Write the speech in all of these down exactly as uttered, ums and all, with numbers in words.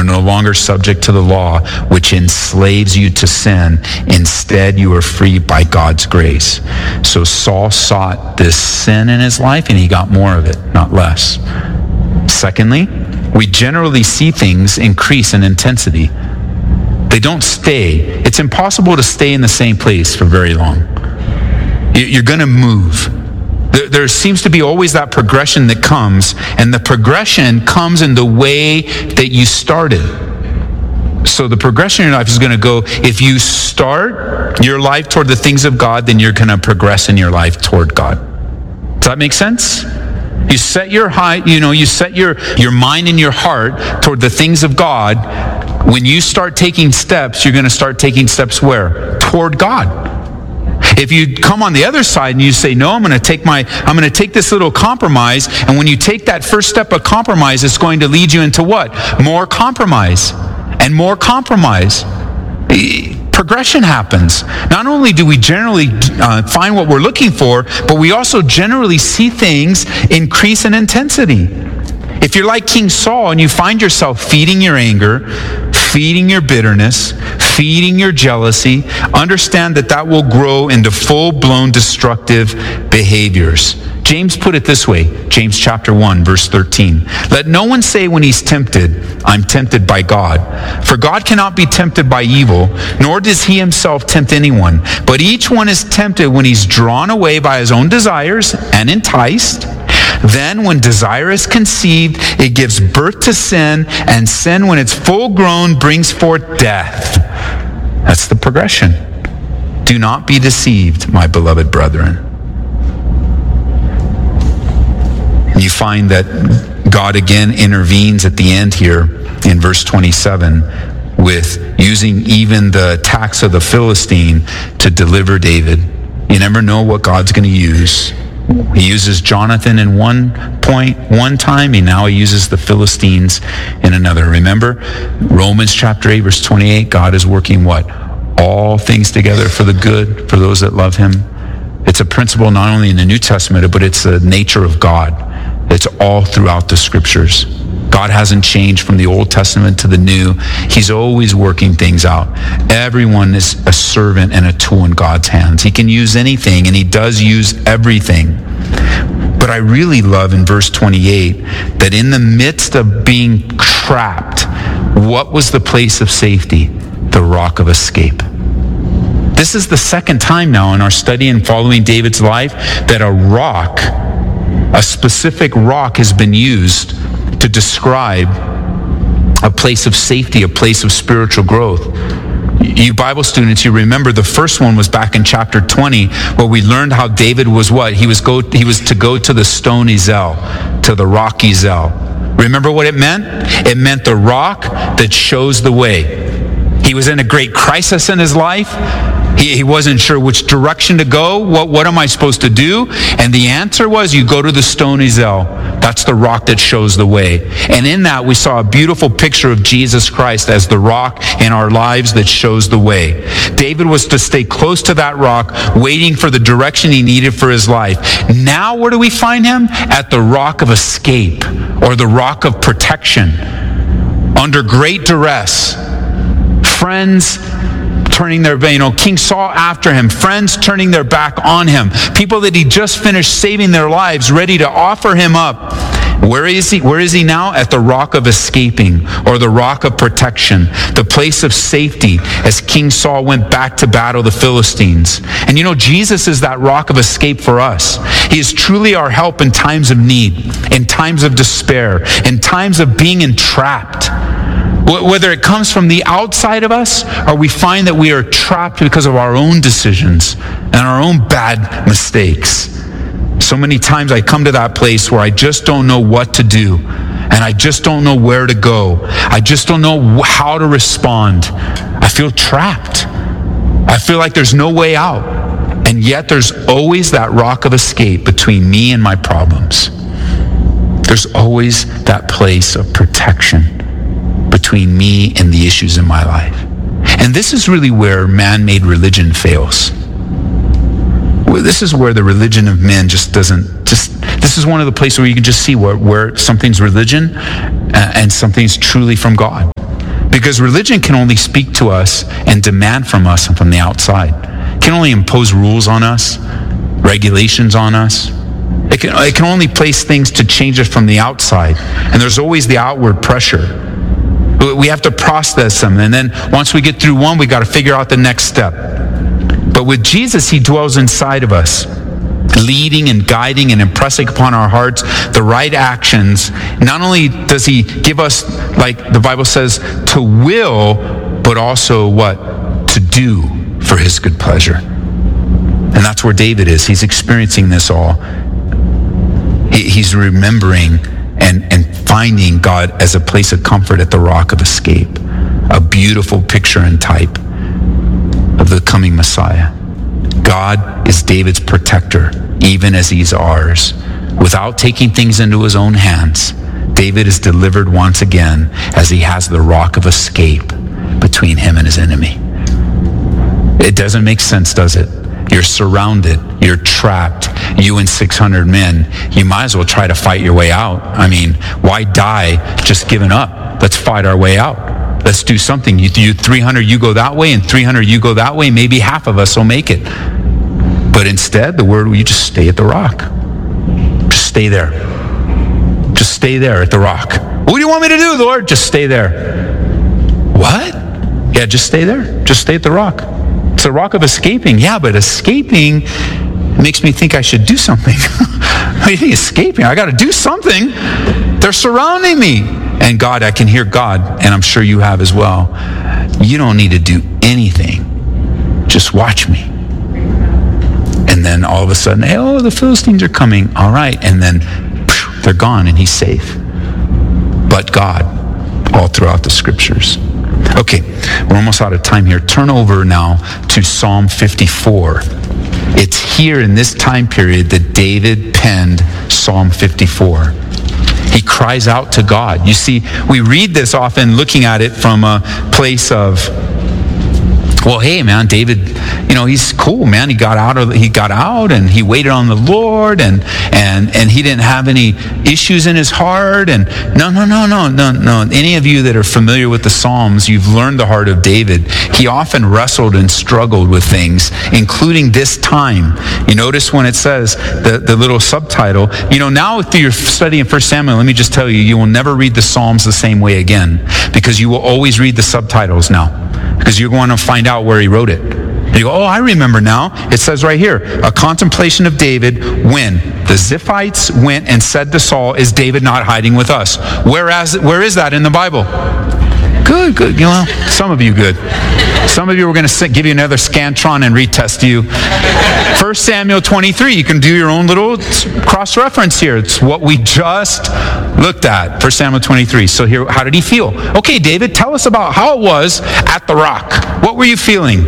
You're no longer subject to the law, which enslaves you to sin. Instead, you are free by God's grace. So Saul sought this sin in his life, and he got more of it, not less. Secondly, we generally see things increase in intensity. They don't stay. It's impossible to stay in the same place for very long. You're going to move. There seems to be always that progression that comes, and the progression comes in the way that you started. So the progression in your life is going to go, if you start your life toward the things of God, then you're going to progress in your life toward God. Does that make sense? You set your high, you know, you set your, your mind and your heart toward the things of God. When you start taking steps, you're going to start taking steps where? Toward God. If you come on the other side and you say, no, I'm going to take my, I'm going to take this little compromise, and when you take that first step of compromise, it's going to lead you into what? More compromise and more compromise. Progression happens. Not only do we generally uh, find what we're looking for, but we also generally see things increase in intensity. If you're like King Saul and you find yourself feeding your anger, feeding your bitterness, feeding your jealousy, understand that that will grow into full-blown destructive behaviors. James put it this way, James chapter one, verse thirteen. Let no one say when he's tempted, I'm tempted by God. For God cannot be tempted by evil, nor does he himself tempt anyone. But each one is tempted when he's drawn away by his own desires and enticed. Then when desire is conceived, it gives birth to sin, and sin, when it's full grown, brings forth death. That's the progression. Do not be deceived, my beloved brethren. You find that God again intervenes at the end here in verse twenty-seven with using even the attacks of the Philistine to deliver David. You never know what God's going to use. He uses Jonathan in one point, one time, and now he uses the Philistines in another. Remember, Romans chapter eight, verse twenty-eight, God is working what? All things together for the good, for those that love him. It's a principle not only in the New Testament, but it's the nature of God. It's all throughout the scriptures. God hasn't changed from the Old Testament to the New. He's always working things out. Everyone is a servant and a tool in God's hands. He can use anything, and he does use everything. But I really love in verse twenty-eight that in the midst of being trapped, what was the place of safety? The rock of escape. This is the second time now in our study and following David's life that a rock, a specific rock, has been used to describe a place of safety, a place of spiritual growth. You Bible students, you remember the first one was back in chapter twenty, where we learned how David was what? He was go. He was to go to the stone Ezel, to the rock Ezel. Remember what it meant? It meant the rock that shows the way. He was in a great crisis in his life. He, he wasn't sure which direction to go. What, what am I supposed to do? And the answer was, you go to the stone Ezel. That's the rock that shows the way. And in that, we saw a beautiful picture of Jesus Christ as the rock in our lives that shows the way. David was to stay close to that rock, waiting for the direction he needed for his life. Now, where do we find him? At the rock of escape, or the rock of protection. Under great duress. Friends turning their, you know, King Saul after him, friends turning their back on him, people that he just finished saving their lives, ready to offer him up. Where is he? Where is he now? At the rock of escaping, or the rock of protection, the place of safety as King Saul went back to battle the Philistines. And you know, Jesus is that rock of escape for us. He is truly our help in times of need, in times of despair, in times of being entrapped. Whether it comes from the outside of us, or we find that we are trapped because of our own decisions and our own bad mistakes. So many times I come to that place where I just don't know what to do, and I just don't know where to go. I just don't know how to respond. I feel trapped. I feel like there's no way out. And yet there's always that rock of escape between me and my problems. There's always that place of protection between me and the issues in my life. And this is really where man-made religion fails. Well, this is where the religion of men just doesn't, just, this is one of the places where you can just see where, where something's religion and something's truly from God. Because religion can only speak to us and demand from us from the outside. It can only impose rules on us, regulations on us. It can, it can only place things to change us from the outside. And there's always the outward pressure. We have to process them. And then once we get through one, we got to figure out the next step. But with Jesus, he dwells inside of us, leading and guiding and impressing upon our hearts the right actions. Not only does he give us, like the Bible says, to will, but also what? To do for his good pleasure. And that's where David is. He's experiencing this all. He, he's remembering and, and finding God as a place of comfort at the rock of escape. A beautiful picture and type of the coming Messiah. God is David's protector, even as he's ours. Without taking things into his own hands, David is delivered once again as he has the rock of escape between him and his enemy. It doesn't make sense, does it? You're surrounded. You're trapped. You and six hundred men. You might as well try to fight your way out. I mean, why die just giving up? Let's fight our way out. Let's do something. You, you three hundred, you go that way, and three hundred, you go that way. Maybe half of us will make it. But instead, the word, you just stay at the rock. Just stay there. Just stay there at the rock. What do you want me to do, Lord? Just stay there. What? Yeah, just stay there. Just stay at the rock. It's a rock of escaping. Yeah, but escaping makes me think I should do something. What do you think, escaping? I got to do something. They're surrounding me. And God, I can hear God, and I'm sure you have as well. You don't need to do anything. Just watch me. And then all of a sudden, hey, oh, the Philistines are coming. All right. And then phew, they're gone, and he's safe. But God, all throughout the scriptures. Okay, we're almost out of time here. Turn over now to Psalm fifty-four. It's here in this time period that David penned Psalm fifty-four. He cries out to God. You see, we read this often looking at it from a place of, well, hey, man, David, you know, he's cool, man. He got out of, he got out and he waited on the Lord, and and and he didn't have any issues in his heart. And no, no, no, no, no, no. Any of you that are familiar with the Psalms, you've learned the heart of David. He often wrestled and struggled with things, including this time. You notice when it says the, the little subtitle, you know, now through your study in First Samuel, let me just tell you, you will never read the Psalms the same way again, because you will always read the subtitles now. Because you're going to find out where he wrote it. And you go, oh, I remember now. It says right here, a contemplation of David when the Ziphites went and said to Saul, is David not hiding with us? Whereas, where is that in the Bible? Good, good. You know, some of you good. Some of you were going to give you another Scantron and retest you. First Samuel twenty-three. You can do your own little cross-reference here. It's what we just looked at. First Samuel twenty-three. So here, how did he feel? Okay, David, tell us about how it was at the rock. What were you feeling?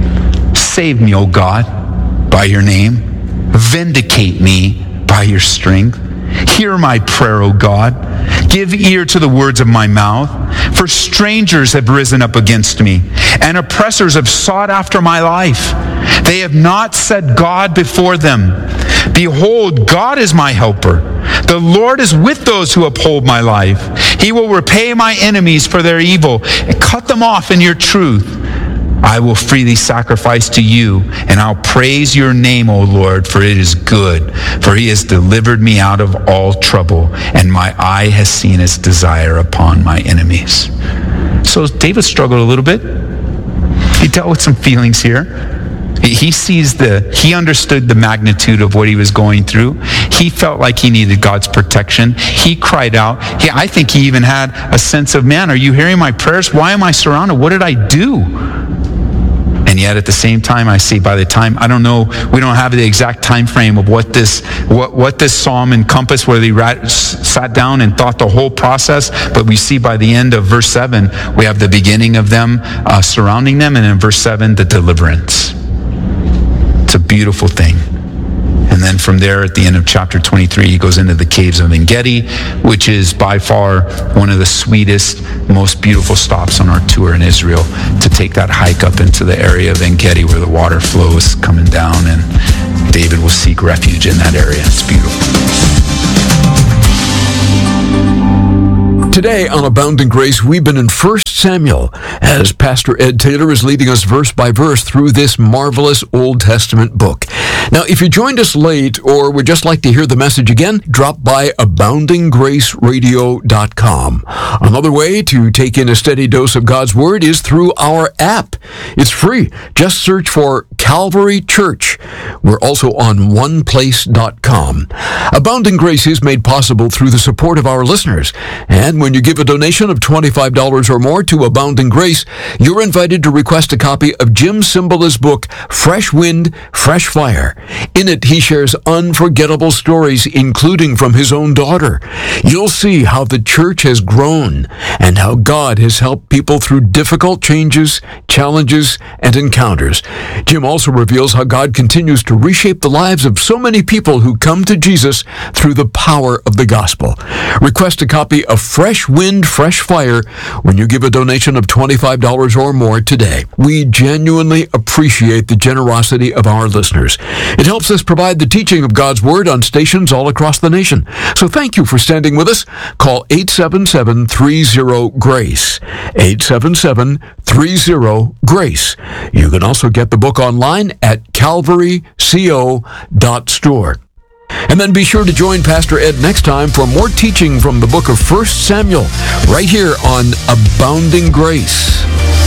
Save me, O God, by your name. Vindicate me by your strength. Hear my prayer, O God. Give ear to the words of my mouth. For strangers have risen up against me, and oppressors have sought after my life. They have not set God before them. Behold, God is my helper. The Lord is with those who uphold my life. He will repay my enemies for their evil and cut them off in your truth. I will freely sacrifice to you, and I'll praise your name, O Lord, for it is good. For he has delivered me out of all trouble, and my eye has seen his desire upon my enemies. So David struggled a little bit. He dealt with some feelings here. He sees the, he understood the magnitude of what he was going through. He felt like he needed God's protection. He cried out. He, I think he even had a sense of, man, are you hearing my prayers? Why am I surrounded? What did I do? And yet at the same time, I see by the time, I don't know, we don't have the exact time frame of what this what, what this psalm encompassed, whether he rat, sat down and thought the whole process, but we see by the end of verse seven, we have the beginning of them uh, surrounding them, and in verse seven, the deliverance. It's a beautiful thing. And then from there, at the end of chapter twenty-three, he goes into the caves of En-Gedi, which is by far one of the sweetest, most beautiful stops on our tour in Israel, to take that hike up into the area of En-Gedi where the water flow is coming down, and David will seek refuge in that area. It's beautiful. Today on Abounding Grace, we've been in First Samuel as Pastor Ed Taylor is leading us verse by verse through this marvelous Old Testament book. Now, if you joined us late or would just like to hear the message again, drop by abounding grace radio dot com. Another way to take in a steady dose of God's Word is through our app. It's free. Just search for Calvary Church. We're also on one place dot com. Abounding Grace is made possible through the support of our listeners. And when you give a donation of twenty-five dollars or more to Abounding Grace, you're invited to request a copy of Jim Cymbala's book, Fresh Wind, Fresh Fire. In it, he shares unforgettable stories, including from his own daughter. You'll see how the church has grown and how God has helped people through difficult changes, challenges, and encounters. Jim also reveals how God continues to reshape the lives of so many people who come to Jesus through the power of the gospel. Request a copy of Fresh Wind, Fresh Fire when you give a donation of twenty-five dollars or more today. We genuinely appreciate the generosity of our listeners. It helps us provide the teaching of God's Word on stations all across the nation. So thank you for standing with us. Call eight seven seven, three zero, GRACE. eight seven seven, three zero, GRACE. You can also get the book online at calvary co dot store. And then be sure to join Pastor Ed next time for more teaching from the book of First Samuel, right here on Abounding Grace.